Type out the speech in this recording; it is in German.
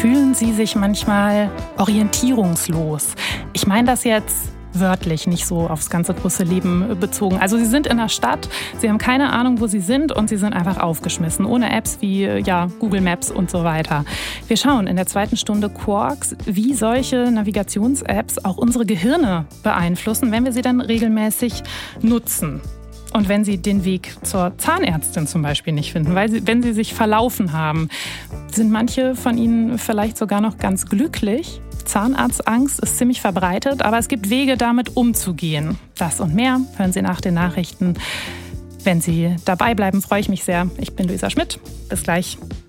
Fühlen Sie sich manchmal orientierungslos? Ich meine das jetzt wörtlich, nicht so aufs ganze große Leben bezogen. Also Sie sind in der Stadt, Sie haben keine Ahnung, wo Sie sind und Sie sind einfach aufgeschmissen, ohne Apps wie Google Maps und so weiter. Wir schauen in der zweiten Stunde Quarks, wie solche Navigations-Apps auch unsere Gehirne beeinflussen, wenn wir sie dann regelmäßig nutzen. Und wenn Sie den Weg zur Zahnärztin zum Beispiel nicht finden, wenn Sie sich verlaufen haben, sind manche von Ihnen vielleicht sogar noch ganz glücklich. Zahnarztangst ist ziemlich verbreitet, aber es gibt Wege, damit umzugehen. Das und mehr hören Sie nach den Nachrichten. Wenn Sie dabei bleiben, freue ich mich sehr. Ich bin Luisa Schmidt. Bis gleich.